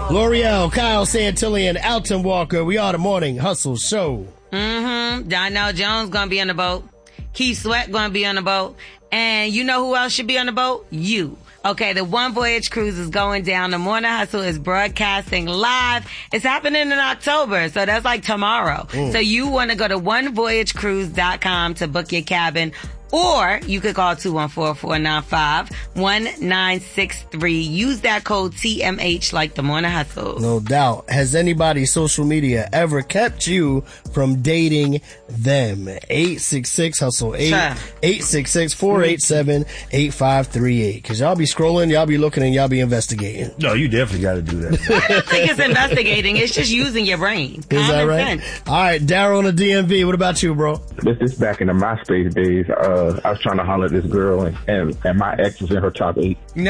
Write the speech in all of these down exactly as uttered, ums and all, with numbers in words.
L'Oreal, Kyle Santillan, Alton Walker. We are the Morning Hustle Show. Mm-hmm. Donnell Jones gonna be on the boat. Keith Sweat gonna be on the boat. And you know who else should be on the boat? You. Okay, the One Voyage Cruise is going down. The Morning Hustle is broadcasting live. It's happening in October, so that's like tomorrow. Mm. So you want to go to one voyage cruise dot com to book your cabin. Or you could call two one four, four nine five, one nine six three. Use that code T M H like the Morning Hustle. No doubt. Has anybody's social media ever kept you from dating them? eight six six hustle eight, sure. eight six six, four eight seven, eight five three eight. Cause y'all be scrolling, y'all be looking, and y'all be investigating. No, you definitely gotta do that. I don't think it's investigating. It's just using your brain. Is Common that right? Sense. All right, Daryl on the D M V. What about you, bro? This is back in the MySpace days. Uh, I was trying to holler at this girl, and, and, and my ex was in her top eight. No.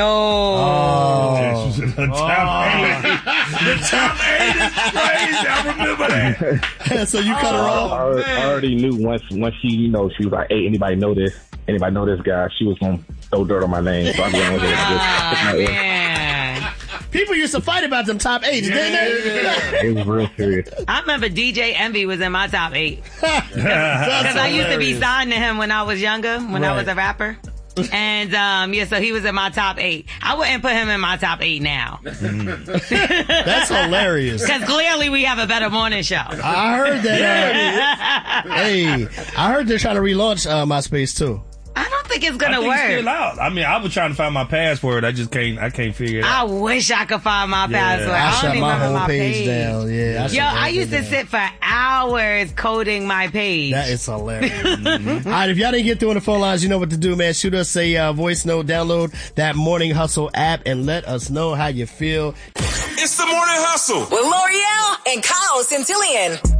Oh. She was in her top oh. eight. The top eight is crazy. I remember that. So you cut her off? I, I, I already knew once once she, you know, she was like, hey, anybody know this? Anybody know this guy? She was going to throw dirt on my name. So I went with it. Oh, man. People used to fight about them top eights, didn't they? It was real serious. I remember D J Envy was in my top eight. Because I used to be signed to him when I was younger, when right. I was a rapper. And, um, yeah, so he was in my top eight. I wouldn't put him in my top eight now. That's hilarious. Because clearly we have a better morning show. I heard that. Uh, hey, I heard they're trying to relaunch uh, MySpace too. I don't think it's gonna I think work. It's still out. I mean, I was trying to find my password. I just can't. I can't figure it out. I wish I could find my yeah. password. I, I shut don't my remember whole my page, page down. Yeah. I Yo, I used to down. sit for hours coding my page. That is hilarious. Mm-hmm. All right, if y'all didn't get through on the phone lines, you know what to do, man. Shoot us a uh, voice note, download that Morning Hustle app, and let us know how you feel. It's the Morning Hustle with L'Oreal and Kyle Santillan.